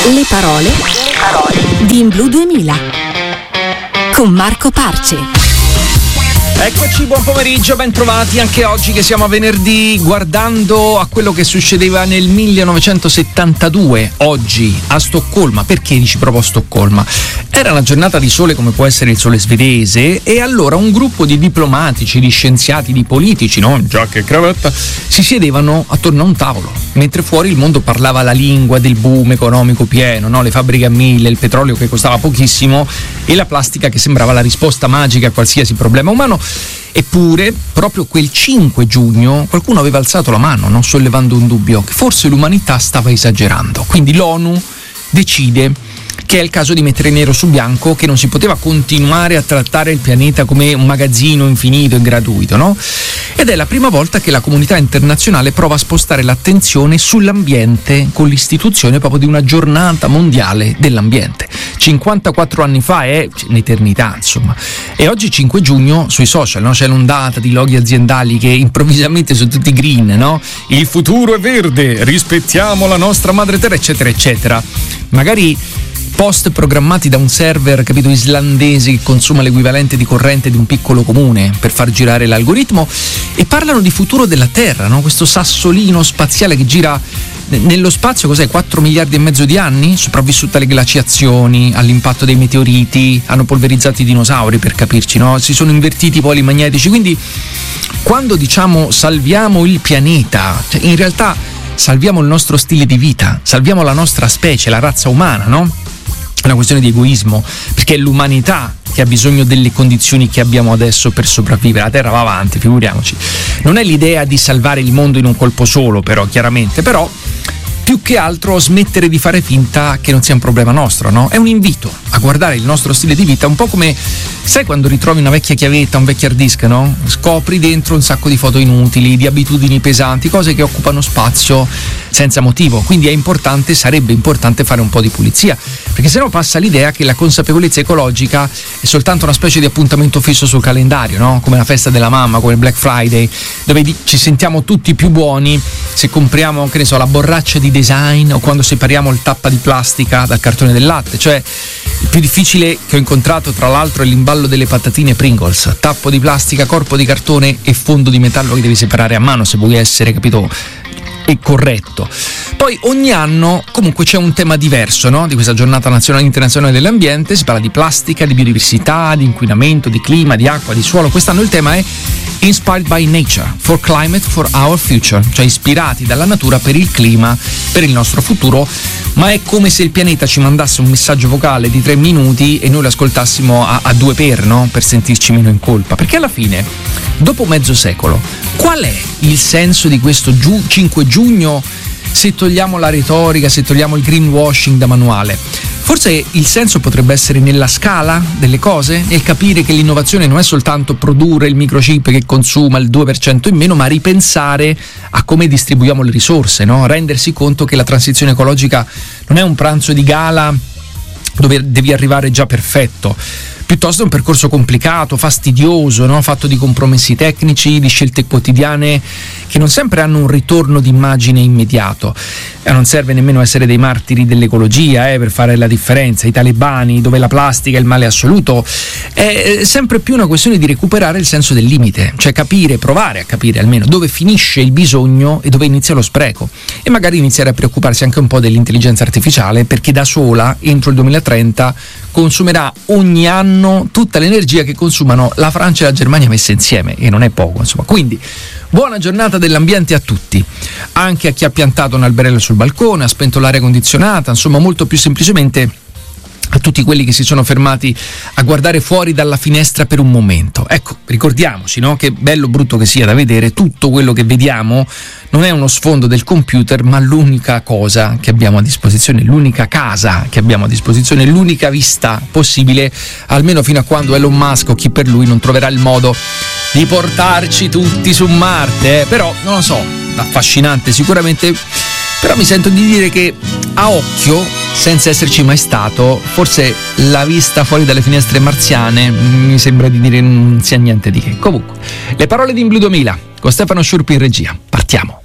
Le parole di In Blu 2000 con Marco Parce. Eccoci, buon pomeriggio, ben trovati anche oggi che siamo a venerdì, guardando a quello che succedeva nel 1972, oggi a Stoccolma. Perché dici proprio Stoccolma? Era una giornata di sole come può essere il sole svedese, e allora un gruppo di diplomatici, di scienziati, di politici, no? In giacca e cravatta, si siedevano attorno a un tavolo, mentre fuori il mondo parlava la lingua del boom economico pieno, no? Le fabbriche a mille, il petrolio che costava pochissimo e la plastica che sembrava la risposta magica a qualsiasi problema umano. Eppure, proprio quel 5 giugno qualcuno aveva alzato la mano, no? Sollevando un dubbio, che forse l'umanità stava esagerando. Quindi l'ONU decide che è il caso di mettere nero su bianco che non si poteva continuare a trattare il pianeta come un magazzino infinito e gratuito, no? Ed è la prima volta che la comunità internazionale prova a spostare l'attenzione sull'ambiente con l'istituzione proprio di una giornata mondiale dell'ambiente. 54 anni fa è un'eternità, insomma. E oggi 5 giugno sui social, no? C'è l'ondata di loghi aziendali che improvvisamente sono tutti green, no? Il futuro è verde, rispettiamo la nostra madre terra, eccetera, eccetera. Magari post programmati da un server, capito, islandese che consuma l'equivalente di corrente di un piccolo comune per far girare l'algoritmo, e parlano di futuro della Terra, no? Questo sassolino spaziale che gira nello spazio, cos'è, 4 miliardi e mezzo di anni, sopravvissuto alle glaciazioni, all'impatto dei meteoriti, hanno polverizzato i dinosauri, per capirci, no? Si sono invertiti i poli magnetici, quindi quando diciamo salviamo il pianeta, cioè in realtà salviamo il nostro stile di vita, salviamo la nostra specie, la razza umana, no? È una questione di egoismo, perché è l'umanità che ha bisogno delle condizioni che abbiamo adesso per sopravvivere. La Terra va avanti, figuriamoci. Non è l'idea di salvare il mondo in un colpo solo, però, chiaramente, però più che altro smettere di fare finta che non sia un problema nostro, no? È un invito a guardare il nostro stile di vita un po' come, sai, quando ritrovi una vecchia chiavetta, un vecchio hard disk, no? Scopri dentro un sacco di foto inutili, di abitudini pesanti, cose che occupano spazio senza motivo. Quindi è importante, sarebbe importante fare un po' di pulizia, perché sennò passa l'idea che la consapevolezza ecologica è soltanto una specie di appuntamento fisso sul calendario, no? Come la festa della mamma, come il Black Friday, dove ci sentiamo tutti più buoni se compriamo, che ne so, la borraccia di design, o quando separiamo il tappa di plastica dal cartone del latte. Cioè, il più difficile che ho incontrato, tra l'altro, è l'imballo delle patatine Pringles: tappo di plastica, corpo di cartone e fondo di metallo che devi separare a mano se vuoi essere, capito, e corretto. Poi ogni anno comunque c'è un tema diverso, no? Di questa giornata nazionale internazionale dell'ambiente. Si parla di plastica, di biodiversità, di inquinamento, di clima, di acqua, di suolo. Quest'anno il tema è Inspired by Nature, for Climate, for Our Future, cioè ispirati dalla natura per il clima, per il nostro futuro. Ma è come se il pianeta ci mandasse un messaggio vocale di 3 minuti e noi lo ascoltassimo a 2 per, no? Per sentirci meno in colpa. Perché alla fine, dopo mezzo secolo, qual è il senso di questo 5 giugno se togliamo la retorica, se togliamo il greenwashing da manuale? Forse il senso potrebbe essere nella scala delle cose, nel capire che l'innovazione non è soltanto produrre il microchip che consuma il 2% in meno, ma ripensare a come distribuiamo le risorse, no? Rendersi conto che la transizione ecologica non è un pranzo di gala dove devi arrivare già perfetto. Piuttosto è un percorso complicato, fastidioso, no? Fatto di compromessi tecnici, di scelte quotidiane che non sempre hanno un ritorno d'immagine immediato. Non serve nemmeno essere dei martiri dell'ecologia per fare la differenza. I talebani, dove la plastica è il male assoluto, è sempre più una questione di recuperare il senso del limite, cioè capire, provare a capire almeno dove finisce il bisogno e dove inizia lo spreco, e magari iniziare a preoccuparsi anche un po' dell'intelligenza artificiale, perché da sola entro il 2030 consumerà ogni anno tutta l'energia che consumano la Francia e la Germania messe insieme, e non è poco, insomma. Quindi buona giornata dell'ambiente a tutti, anche a chi ha piantato un alberello sul balcone, ha spento l'aria condizionata, insomma, molto più semplicemente a tutti quelli che si sono fermati a guardare fuori dalla finestra per un momento. Ecco, ricordiamoci, no, che bello o brutto che sia da vedere, tutto quello che vediamo non è uno sfondo del computer, ma l'unica cosa che abbiamo a disposizione, l'unica casa che abbiamo a disposizione, l'unica vista possibile, almeno fino a quando Elon Musk o chi per lui non troverà il modo di portarci tutti su Marte. Però, non lo so, affascinante sicuramente, però mi sento di dire che a occhio, senza esserci mai stato, forse la vista fuori dalle finestre marziane mi sembra di dire non sia niente di che. Comunque, le parole di In Blu 2000 con Stefano Sciurpi in regia. Partiamo.